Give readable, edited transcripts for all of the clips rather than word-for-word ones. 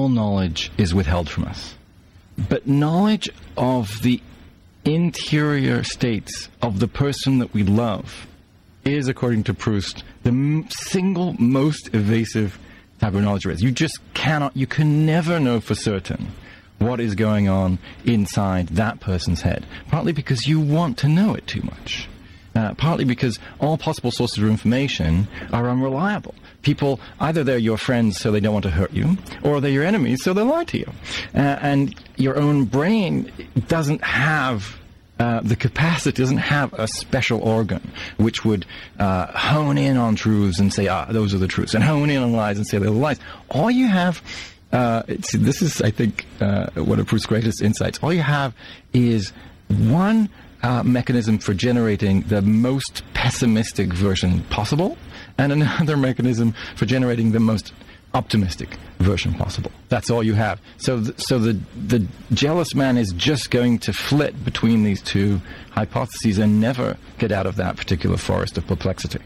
all knowledge is withheld from us. But knowledge of the interior states of the person that we love is, according to Proust, the single most evasive type of knowledge there is. You just cannot, you can never know for certain what is going on inside that person's head. Partly because you want to know it too much. Partly because all possible sources of information are unreliable. People, either they're your friends so they don't want to hurt you, or they're your enemies so they'll lie to you. And your own brain doesn't have the capacity, doesn't have a special organ which would hone in on truths and say, those are the truths, and hone in on lies and say they're the lies. All you have, this is, I think, one of Proust's greatest insights. All you have is one mechanism for generating the most pessimistic version possible, and another mechanism for generating the most optimistic version possible. That's all you have. So the jealous man is just going to flit between these two hypotheses and never get out of that particular forest of perplexity.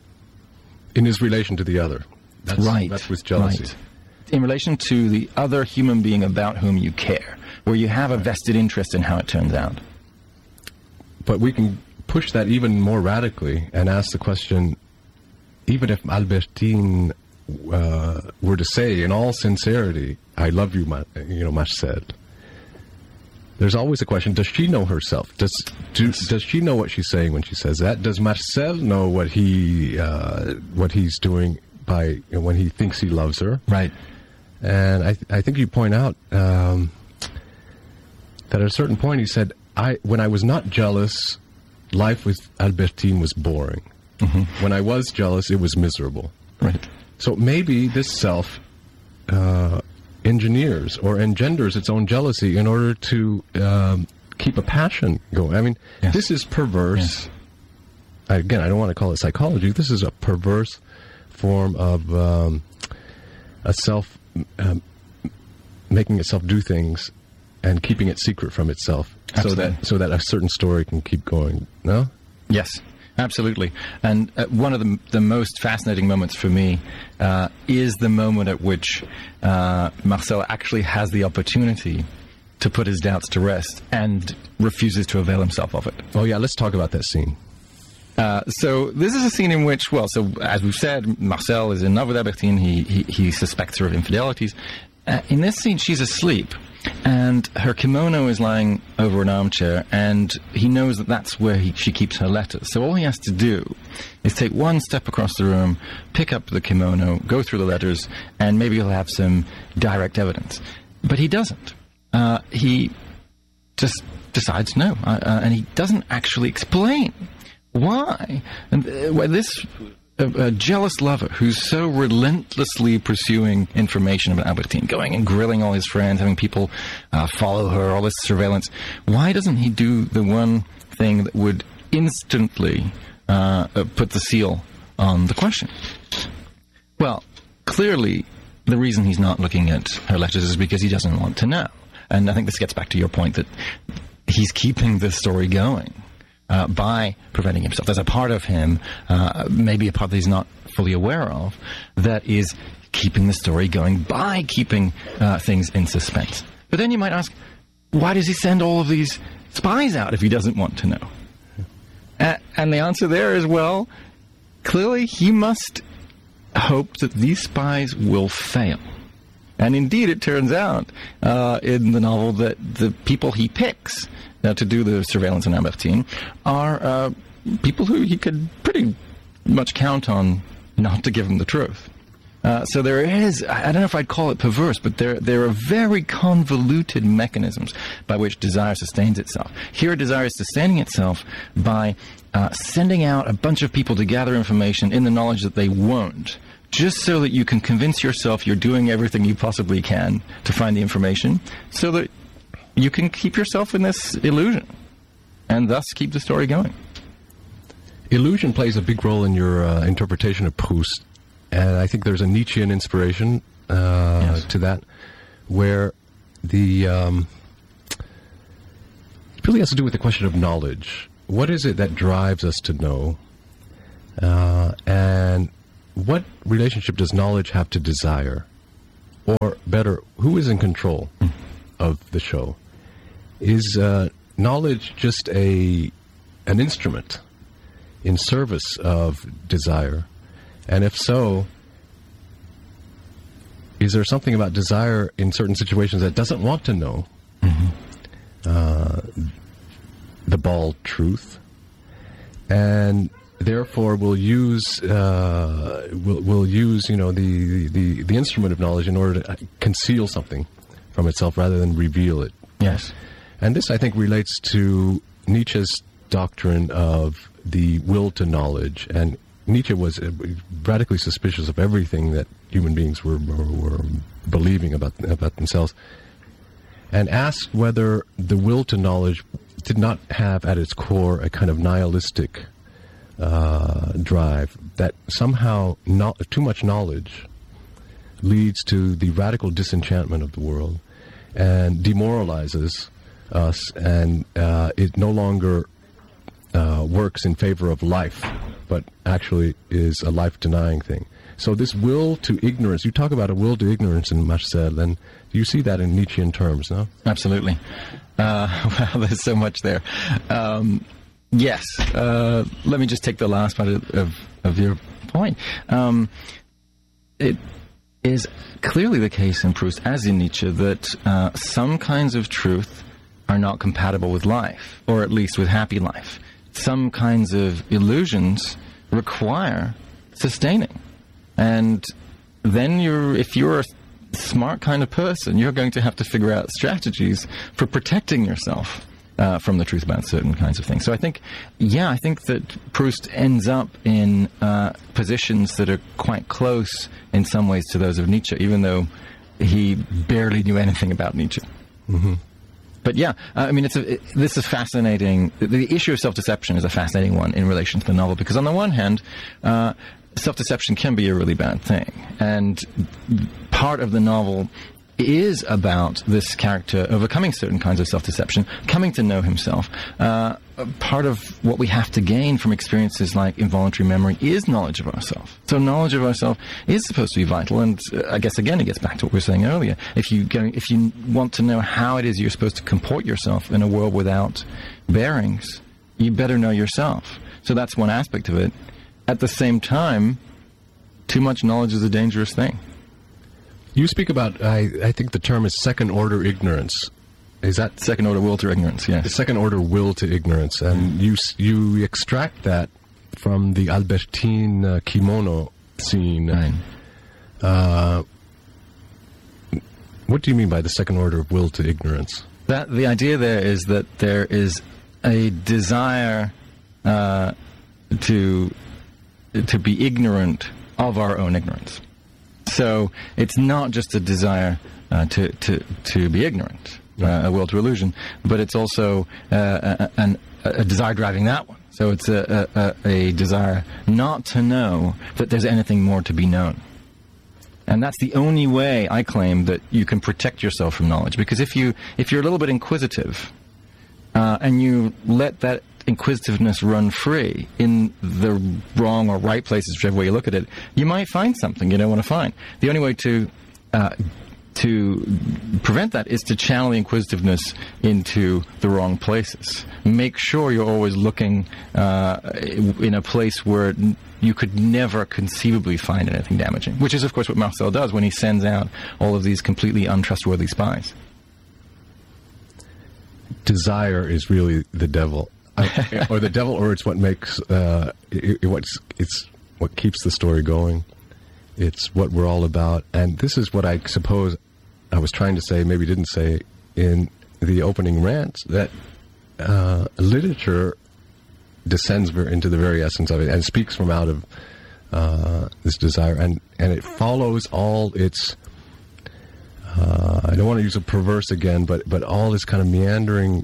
In his relation to the other. Right. That's with jealousy. Right. In relation to the other human being about whom you care, where you have a vested interest in how it turns out. But we can push that even more radically and ask the question, even if Albertine were to say in all sincerity, I love you, Marcel, there's always a question, does she know herself? Does she know what she's saying when she says that? Does Marcel know what he's doing by when he thinks he loves her? Right. And I think you point out that at a certain point he said, when I was not jealous, life with Albertine was boring. Mm-hmm. When I was jealous, it was miserable. Right. So maybe this self engineers or engenders its own jealousy in order to keep a passion going. I mean, yes. This is perverse. Yes. Again, I don't want to call it psychology. This is a perverse form of a self making itself do things and keeping it secret from itself. Absolutely. so that a certain story can keep going. No? Yes, absolutely. And one of the most fascinating moments for me is the moment at which Marcel actually has the opportunity to put his doubts to rest and refuses to avail himself of it. Oh yeah, let's talk about that scene. So this is a scene in which, as we've said, Marcel is in love with Albertine. He suspects her of infidelities. In this scene, she's asleep, and her kimono is lying over an armchair, and he knows that that's where she keeps her letters. So all he has to do is take one step across the room, pick up the kimono, go through the letters, and maybe he'll have some direct evidence. But he doesn't. He just decides no, and he doesn't actually explain why. And this a jealous lover who's so relentlessly pursuing information about Albertine, going and grilling all his friends, having people follow her, all this surveillance. Why doesn't he do the one thing that would instantly put the seal on the question? Well, clearly the reason he's not looking at her letters is because he doesn't want to know. And I think this gets back to your point that he's keeping the story going. By preventing himself. There's a part of him, maybe a part that he's not fully aware of, that is keeping the story going by keeping things in suspense. But then you might ask, why does he send all of these spies out if he doesn't want to know? And the answer there is, well, clearly he must hope that these spies will fail. And indeed, it turns out in the novel that the people he picks to do the surveillance on Albertine are people who he could pretty much count on not to give him the truth. So there is, I don't know if I'd call it perverse, but there are very convoluted mechanisms by which desire sustains itself. Here, desire is sustaining itself by sending out a bunch of people to gather information in the knowledge that they won't, just so that you can convince yourself you're doing everything you possibly can to find the information, so that you can keep yourself in this illusion, and thus keep the story going. Illusion plays a big role in your interpretation of Proust, and I think there's a Nietzschean inspiration Yes. to that, where it really has to do with the question of knowledge. What is it that drives us to know, and what relationship does knowledge have to desire? or better, who is in control of the show? Is knowledge just an instrument in service of desire? And if so, is there something about desire in certain situations that doesn't want to know the bald truth, and therefore will use will use the instrument of knowledge in order to conceal something from itself rather than reveal it? Yes. And this, I think, relates to Nietzsche's doctrine of the will to knowledge. And Nietzsche was radically suspicious of everything that human beings were believing about themselves, and asked whether the will to knowledge did not have at its core a kind of nihilistic drive, that somehow too much knowledge leads to the radical disenchantment of the world and demoralizes us, and it no longer works in favor of life, but actually is a life-denying thing. So this will to ignorance, you talk about a will to ignorance in Marcel, and you see that in Nietzschean terms, no? Absolutely. Well, there's so much there. Yes. Let me just take the last part of your point. It is clearly the case in Proust, as in Nietzsche, that some kinds of truth are not compatible with life, or at least with happy life. Some kinds of illusions require sustaining. And then if you're a smart kind of person, you're going to have to figure out strategies for protecting yourself from the truth about certain kinds of things. So I think that Proust ends up in positions that are quite close in some ways to those of Nietzsche, even though he barely knew anything about Nietzsche. Mm-hmm. But yeah, I mean, this is fascinating. The issue of self-deception is a fascinating one in relation to the novel, because on the one hand, self-deception can be a really bad thing. And part of the novel is about this character overcoming certain kinds of self-deception, coming to know himself. Part of what we have to gain from experiences like involuntary memory is knowledge of ourselves. So knowledge of ourselves is supposed to be vital, and I guess, again, it gets back to what we were saying earlier. If you want to know how it is you're supposed to comport yourself in a world without bearings, you better know yourself. So that's one aspect of it. At the same time, too much knowledge is a dangerous thing. You speak about, I think the term is second-order ignorance. Is that second-order will to ignorance? Yes. The second-order will to ignorance, and you extract that from the Albertine kimono scene. Right. What do you mean by the second-order will to ignorance? That the idea there is that there is a desire to be ignorant of our own ignorance. So it's not just a desire to be ignorant, a will to illusion, but it's also a desire driving that one. So it's a desire not to know that there's anything more to be known. And that's the only way, I claim, that you can protect yourself from knowledge. Because if you're a little bit inquisitive, and you let that inquisitiveness run free in the wrong or right places, whichever way you look at it, you might find something you don't want to find. The only way to prevent that is to channel the inquisitiveness into the wrong places. Make sure you're always looking in a place where you could never conceivably find anything damaging, which is, of course, what Marcel does when he sends out all of these completely untrustworthy spies. Desire is really the devil. Or the devil, or it's what makes it's what keeps the story going. It's what we're all about, and this is what I suppose I was trying to say, maybe didn't say in the opening rant, that literature descends into the very essence of it and speaks from out of this desire, and it follows all its. I don't want to use a perverse again, but all this kind of meandering,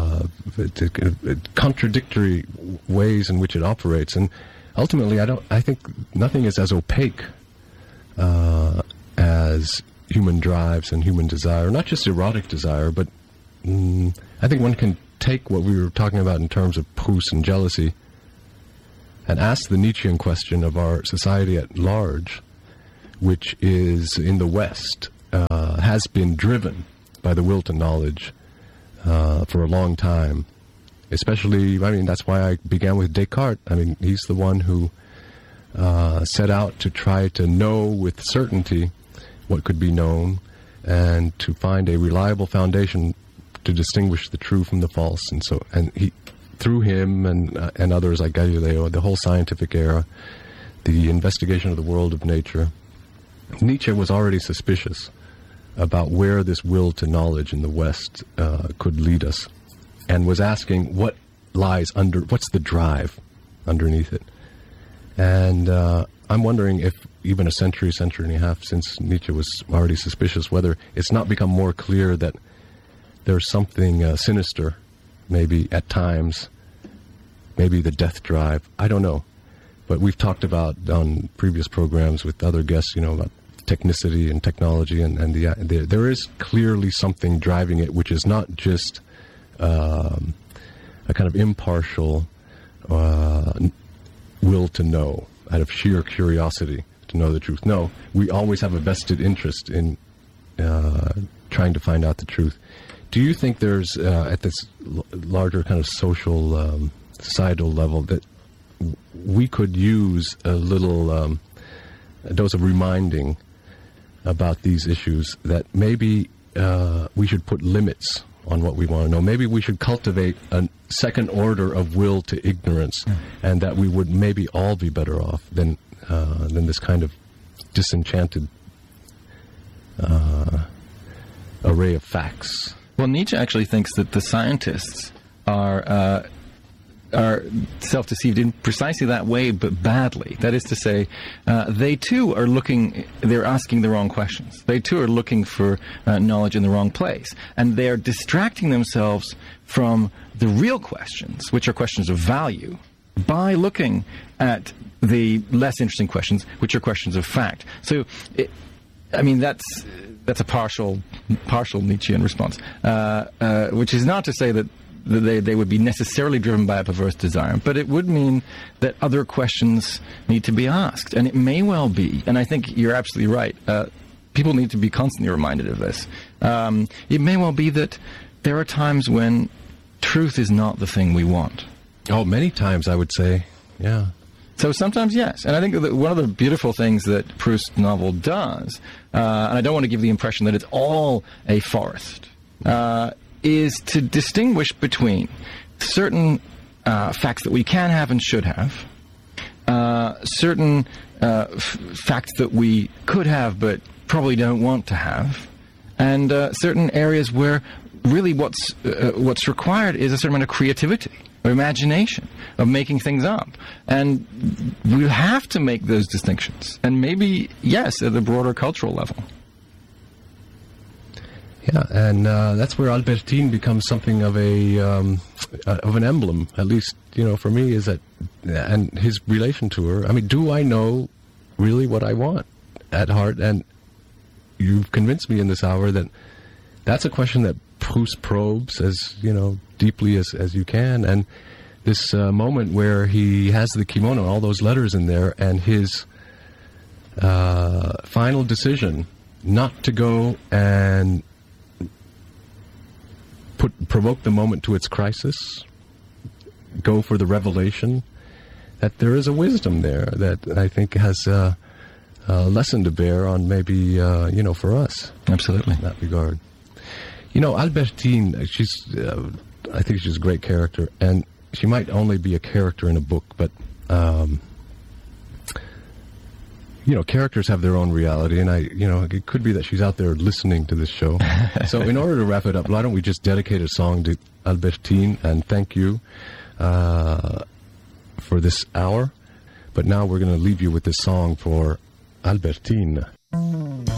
contradictory ways in which it operates, and ultimately, I think nothing is as opaque as human drives and human desire. Not just erotic desire, but I think one can take what we were talking about in terms of puss and jealousy, and ask the Nietzschean question of our society at large, which is in the West. has been driven by the will to knowledge for a long time. Especially, I mean, that's why I began with Descartes. I mean, he's the one who set out to try to know with certainty what could be known, and to find a reliable foundation to distinguish the true from the false. And he, through him and others like Galileo, the whole scientific era, the investigation of the world of nature, Nietzsche was already suspicious about where this will to knowledge in the West could lead us, and was asking what's the drive underneath it. And I'm wondering if even a century and a half since Nietzsche was already suspicious, whether it's not become more clear that there's something sinister, maybe at times, maybe the death drive. I don't know. But we've talked about on previous programs with other guests, about technicity and technology, and there is clearly something driving it, which is not just a kind of impartial will to know out of sheer curiosity to know the truth. No, we always have a vested interest in trying to find out the truth. Do you think there's, at this larger kind of social, societal level, that we could use a little a dose of reminding about these issues, that maybe we should put limits on what we want to know? Maybe we should cultivate a second order of will to ignorance, and that we would maybe all be better off than this kind of disenchanted array of facts. Well, Nietzsche actually thinks that the scientists are self-deceived in precisely that way, but badly. That is to say, they too are they're asking the wrong questions. They too are looking for knowledge in the wrong place. And they are distracting themselves from the real questions, which are questions of value, by looking at the less interesting questions, which are questions of fact. So, that's a partial Nietzschean response, which is not to say that they would be necessarily driven by a perverse desire, but it would mean that other questions need to be asked. And it may well be, and I think you're absolutely right, people need to be constantly reminded of this. It may well be that there are times when truth is not the thing we want. Oh, many times, I would say, yeah. So sometimes, yes. And I think that one of the beautiful things that Proust's novel does, and I don't want to give the impression that it's all a forest, is to distinguish between certain facts that we can have and should have, certain facts that we could have but probably don't want to have, and certain areas where really what's required is a certain amount of creativity or imagination, of making things up. And we have to make those distinctions. And maybe, yes, at the broader cultural level. Yeah, and that's where Albertine becomes something of an emblem, at least, for me, is that, and his relation to her. I mean, do I know really what I want at heart? And you've convinced me in this hour that that's a question that Proust probes as, deeply as you can. And this moment where he has the kimono, all those letters in there, and his final decision not to go and provoke the moment to its crisis, go for the revelation, that there is a wisdom there that I think has a lesson to bear on maybe, for us. Absolutely. In that regard. Albertine, I think she's a great character, and she might only be a character in a book, but, characters have their own reality, and it could be that she's out there listening to this show. So in order to wrap it up, why don't we just dedicate a song to Albertine, and thank you for this hour. But now we're going to leave you with this song for Albertine.